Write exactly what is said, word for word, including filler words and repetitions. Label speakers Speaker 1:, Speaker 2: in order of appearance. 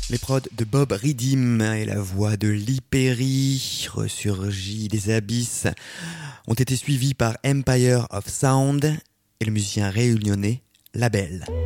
Speaker 1: Les prods de Bob Redim et la voix de Lee Perry, ressurgis des abysses, ont été suivis par Empire of Sound et le musicien réunionnais Label.